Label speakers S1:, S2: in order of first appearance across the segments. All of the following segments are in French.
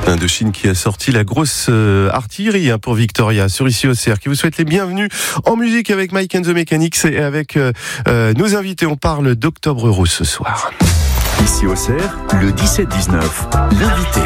S1: Indochine qui a sorti la grosse artillerie pour Victoria sur Ici Auxerre, qui vous souhaite les bienvenus en musique avec Mike and the Mechanics et avec nos invités. On parle d'Octobre Rose ce soir.
S2: Ici Auxerre, le 17-19, l'invité.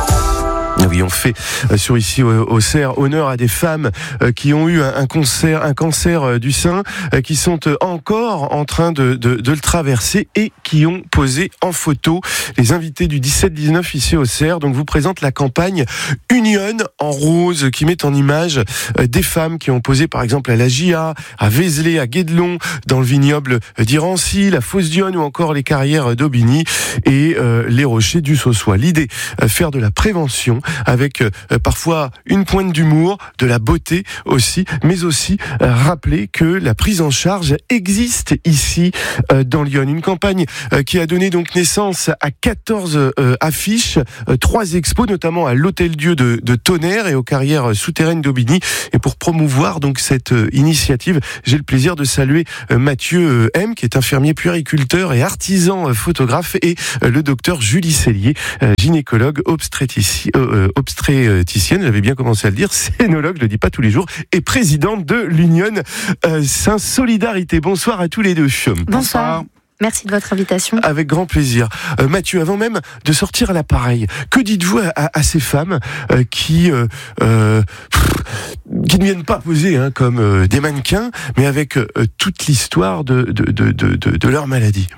S1: Oui, on fait sur Ici Auxerre honneur à des femmes qui ont eu un cancer du sein, qui sont encore en train de le traverser et qui ont posé en photo. Les invités du 17-19 Ici Auxerre donc vous présente la campagne Union en rose qui met en image des femmes qui ont posé par exemple à la GIA, à Vézelay, à Guédelon, dans le vignoble d'Irancy, la Fosse d'Yonne ou encore les carrières d'Aubigny et les rochers du Saussois. L'idée, faire de la prévention avec parfois une pointe d'humour, de la beauté aussi, mais aussi rappeler que la prise en charge existe ici dans Lyon. Une campagne qui a donné donc naissance à 14 affiches, 3 expos, notamment à l'Hôtel-Dieu de Tonnerre et aux carrières souterraines d'Aubigny. Et pour promouvoir donc cette initiative, j'ai le plaisir de saluer Mathieu M, qui est infirmier puériculteur et artisan photographe, et le docteur Julie Cellier, gynécologue obstétricienne, j'avais bien commencé à le dire, scénologue, je le dis pas tous les jours, et présidente de l'Union Saint Solidarité. Bonsoir à tous les deux.
S3: Bonsoir. Merci de votre invitation.
S1: Avec grand plaisir. Mathieu, avant même de sortir à l'appareil, que dites-vous à ces femmes qui ne viennent pas poser comme des mannequins, mais avec toute l'histoire de leur maladie?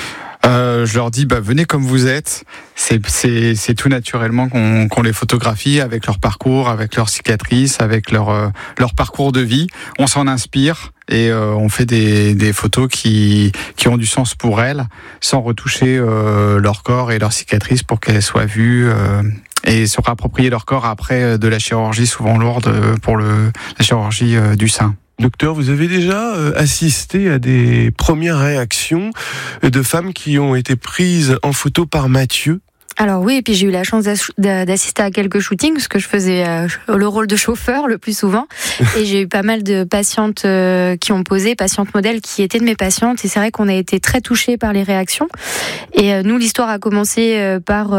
S4: Je leur dis, venez comme vous êtes. C'est tout naturellement qu'on les photographie avec leur parcours, avec leurs cicatrices, avec leur parcours de vie. On s'en inspire et on fait des photos qui ont du sens pour elles, sans retoucher leur corps et leurs cicatrices pour qu'elles soient vues et se réapproprier leur corps après de la chirurgie souvent lourde pour la chirurgie du sein.
S1: Docteur, vous avez déjà assisté à des premières réactions de femmes qui ont été prises en photo par Mathieu?
S3: Alors oui, et puis j'ai eu la chance d'assister à quelques shootings, parce que je faisais le rôle de chauffeur le plus souvent, et j'ai eu pas mal de patientes qui ont posé, patientes modèles qui étaient de mes patientes, et c'est vrai qu'on a été très touchés par les réactions. Et nous, l'histoire a commencé par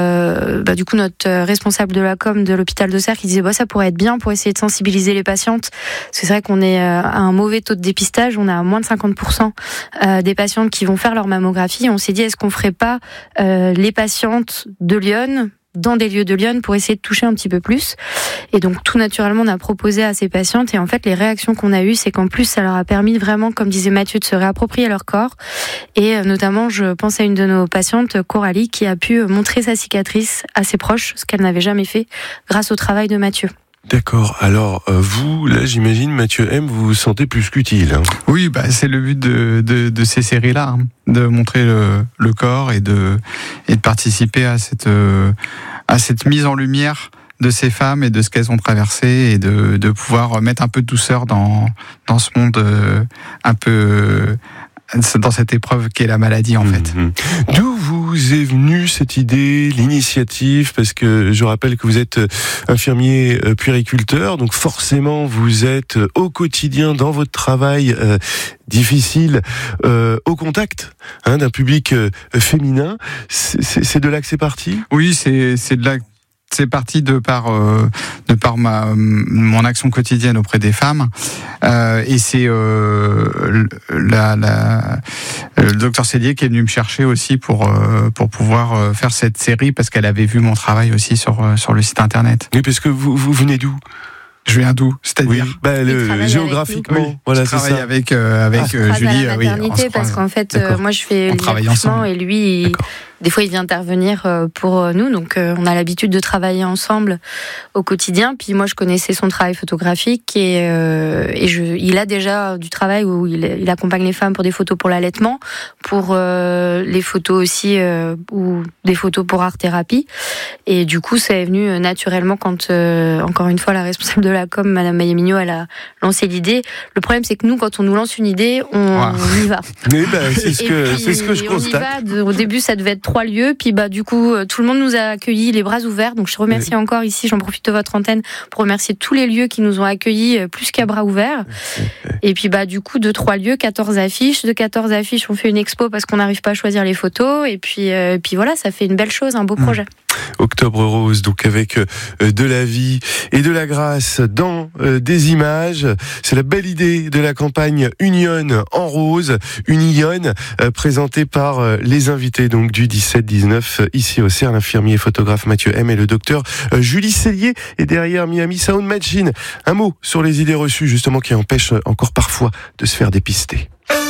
S3: du coup notre responsable de la com de l'hôpital d'Auxerre qui disait ça pourrait être bien pour essayer de sensibiliser les patientes, parce que c'est vrai qu'on est à un mauvais taux de dépistage, on a moins de 50% des patientes qui vont faire leur mammographie. On s'est dit, est-ce qu'on ferait pas les patientes de Lyon, dans des lieux de Lyon, pour essayer de toucher un petit peu plus. Et donc tout naturellement on a proposé à ces patientes, et en fait les réactions qu'on a eues, c'est qu'en plus ça leur a permis vraiment, comme disait Mathieu, de se réapproprier leur corps. Et notamment je pense à une de nos patientes, Coralie, qui a pu montrer sa cicatrice à ses proches, ce qu'elle n'avait jamais fait, grâce au travail de Mathieu.
S1: D'accord. Alors, vous, là, j'imagine, Mathieu M, vous vous sentez plus qu'utile.
S4: Oui, c'est le but de ces séries-là, de montrer le corps et de participer à cette mise en lumière de ces femmes et de ce qu'elles ont traversé, et de pouvoir mettre un peu de douceur dans ce monde un peu dans cette épreuve qu'est la maladie en fait.
S1: D'où vous est venue cette idée, l'initiative? Parce que je rappelle que vous êtes infirmier puériculteur, donc forcément vous êtes au quotidien dans votre travail difficile, au contact d'un public féminin. C'est de là que c'est parti? Oui,
S4: c'est de là. C'est parti de par mon action quotidienne auprès des femmes, et c'est le docteur Cellier qui est venu me chercher aussi pour pouvoir faire cette série, parce qu'elle avait vu mon travail aussi sur le site internet.
S1: Oui, parce que vous venez d'où?
S4: Je viens d'où? C'est-à-dire
S1: géographiquement.
S4: Voilà, je travaille avec Julie.
S3: À la maternité, parce qu'en fait, moi je fais l'accouchement et lui, des fois, il vient intervenir pour nous, donc on a l'habitude de travailler ensemble au quotidien. Puis moi, je connaissais son travail photographique et il a déjà du travail où il accompagne les femmes pour des photos pour l'allaitement, pour les photos aussi ou des photos pour art-thérapie. Et du coup, ça est venu naturellement quand, encore une fois, la responsable de la com, Madame Mayemigno, elle a lancé l'idée. Le problème, c'est que nous, quand on nous lance une idée, on y va.
S1: Mais c'est ce que je constate.
S3: On y va. Au début, ça devait être 3 lieux, puis du coup tout le monde nous a accueillis les bras ouverts, donc je remercie encore ici, j'en profite de votre antenne pour remercier tous les lieux qui nous ont accueillis plus qu'à bras ouverts. Et puis du coup de 3 lieux, 14 affiches, de 14 affiches on fait une expo parce qu'on n'arrive pas à choisir les photos, et puis voilà, ça fait une belle chose, un beau projet.
S1: Octobre rose, donc avec de la vie et de la grâce dans des images. C'est la belle idée de la campagne Union en rose, Union, présentée par les invités donc du 17-19 ici au CERF, l'infirmier et photographe Mathieu M et le docteur Julie Cellier. Et derrière Miami Sound Machine, un mot sur les idées reçues justement qui empêchent encore parfois de se faire dépister.